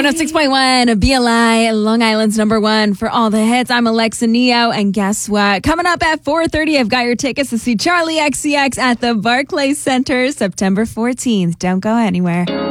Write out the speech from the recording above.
106.1 BLI, Long Island's number one for all the hits. I'm Alexa Neo, and guess what? Coming up at 4:30, I've got your tickets to see Charlie XCX at the Barclays Center, September 14th. Don't go anywhere.